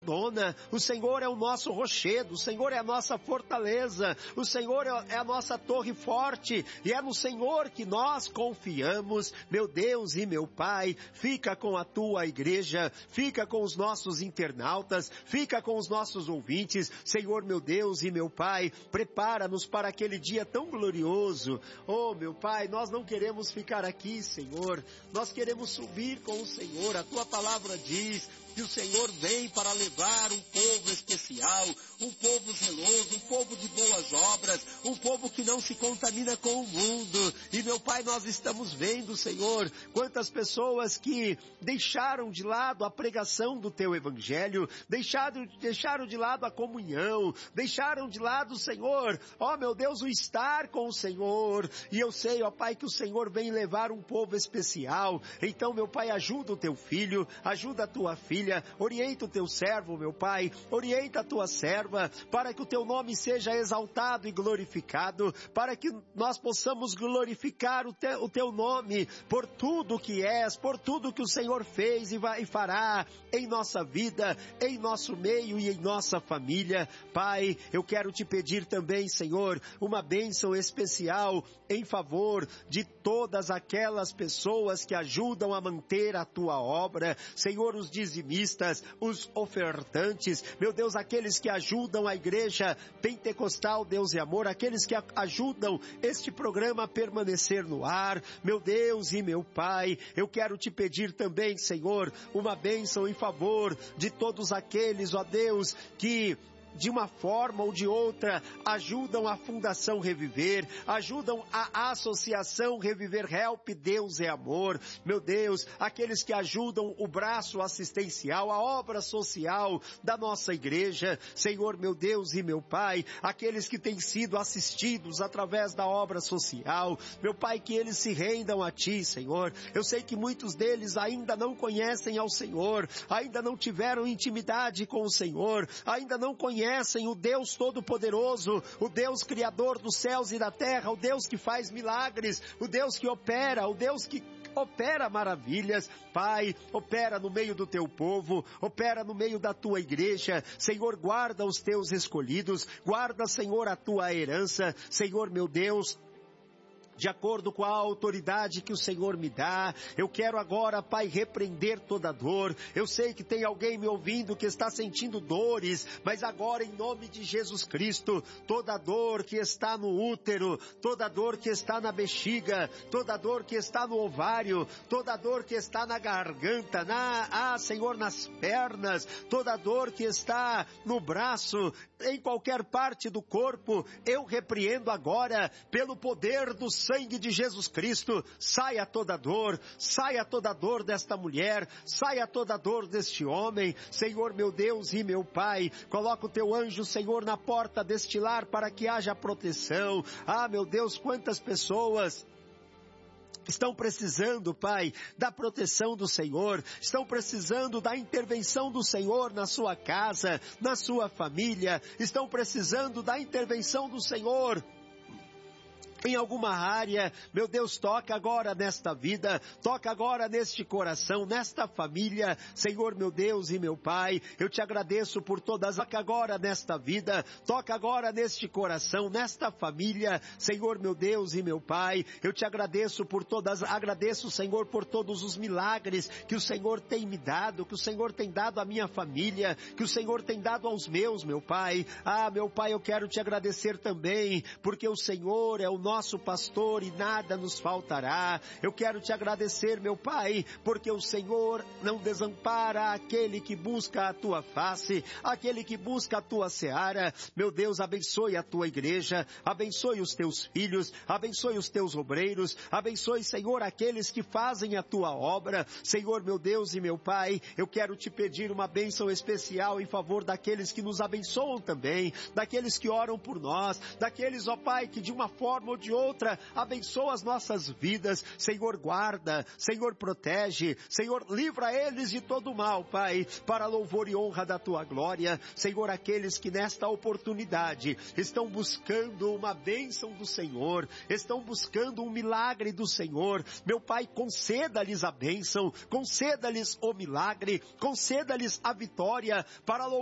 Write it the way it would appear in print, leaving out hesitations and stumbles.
O Senhor é o nosso rochedo, o Senhor é a nossa fortaleza, o Senhor é a nossa torre forte, e é no Senhor que nós confiamos. Meu Deus e meu Pai, fica com a tua igreja, fica com os nossos internautas, fica com os nossos ouvintes. Senhor, meu Deus e meu Pai, prepara-nos para aquele dia tão glorioso. Oh, meu Pai, nós não queremos ficar aqui, Senhor, nós queremos subir com o Senhor. A tua palavra diz que o Senhor vem para levar um povo especial, um povo zeloso, um povo de boas obras, um povo que não se contamina com o mundo. E, meu Pai, nós estamos vendo, Senhor, quantas pessoas que deixaram de lado a pregação do Teu Evangelho, deixaram de lado a comunhão, deixaram de lado, Senhor, ó meu Deus, o estar com o Senhor. E eu sei, ó Pai, que o Senhor vem levar um povo especial. Então, meu Pai, ajuda o Teu filho, ajuda a Tua filha, orienta o Teu servo, meu Pai, orienta a Tua serva, para que o Teu nome seja exaltado e glorificado, para que nós possamos glorificar o Teu nome por tudo que és, por tudo que o Senhor fez e fará em nossa vida, em nosso meio e em nossa família. Pai, eu quero Te pedir também, Senhor, uma bênção especial em favor de todas aquelas pessoas que ajudam a manter a Tua obra, Senhor, os dizimistas, os ofertantes, meu Deus, aqueles que ajudam a igreja pentecostal Deus e Amor, aqueles que ajudam este programa a permanecer no ar. Meu Deus e meu Pai, eu quero Te pedir também, Senhor, uma bênção em favor de todos aqueles, ó Deus, que de uma forma ou de outra ajudam a Fundação Reviver, ajudam a Associação Reviver Help Deus é Amor. Meu Deus, aqueles que ajudam o braço assistencial, a obra social da nossa igreja, Senhor, meu Deus e meu Pai, aqueles que têm sido assistidos através da obra social, meu Pai, que eles se rendam a Ti, Senhor. Eu sei que muitos deles ainda não conhecem ao Senhor, ainda não tiveram intimidade com o Senhor, ainda não conhecem o Deus Todo-Poderoso, o Deus Criador dos céus e da terra, o Deus que faz milagres, o Deus que opera, o Deus que opera maravilhas. Pai, opera no meio do Teu povo, opera no meio da Tua igreja. Senhor, guarda os Teus escolhidos, guarda, Senhor, a Tua herança. Senhor, meu Deus, de acordo com a autoridade que o Senhor me dá, eu quero agora, Pai, repreender toda dor. Eu sei que tem alguém me ouvindo que está sentindo dores, mas agora, em nome de Jesus Cristo, toda dor que está no útero, toda dor que está na bexiga, toda dor que está no ovário, toda dor que está na garganta, Senhor, nas pernas, toda dor que está no braço, em qualquer parte do corpo, eu repreendo agora, pelo poder do sangue de Jesus Cristo. Saia toda dor desta mulher, saia toda dor deste homem. Senhor, meu Deus e meu Pai, coloca o Teu anjo, Senhor, na porta deste lar para que haja proteção. Meu Deus, quantas pessoas estão precisando, Pai, da proteção do Senhor, estão precisando da intervenção do Senhor na sua casa, na sua família, estão precisando da intervenção do Senhor em alguma área. Meu Deus, toca agora nesta vida, toca agora neste coração, nesta família. Senhor, meu Deus e meu Pai, eu Te agradeço por todas, toca agora nesta vida, toca agora neste coração, nesta família. Senhor, meu Deus e meu Pai, eu Te agradeço por todas, agradeço, Senhor, por todos os milagres que o Senhor tem me dado, que o Senhor tem dado à minha família, que o Senhor tem dado aos meus, meu Pai. Meu Pai, eu quero Te agradecer também, porque o Senhor é o nosso pastor e nada nos faltará. Eu quero Te agradecer, meu Pai, porque o Senhor não desampara aquele que busca a Tua face, aquele que busca a Tua seara. Meu Deus, abençoe a Tua igreja, abençoe os Teus filhos, abençoe os Teus obreiros, abençoe, Senhor, aqueles que fazem a Tua obra. Senhor, meu Deus e meu Pai, eu quero Te pedir uma bênção especial em favor daqueles que nos abençoam também, daqueles que oram por nós, daqueles, ó Pai, que de uma forma ou de outra, abençoa as nossas vidas. Senhor, guarda, Senhor, protege, Senhor, livra eles de todo mal, Pai, para louvor e honra da Tua glória. Senhor, aqueles que nesta oportunidade estão buscando uma bênção do Senhor, estão buscando um milagre do Senhor, meu Pai, conceda-lhes a bênção, conceda-lhes o milagre, conceda-lhes a vitória, para louvor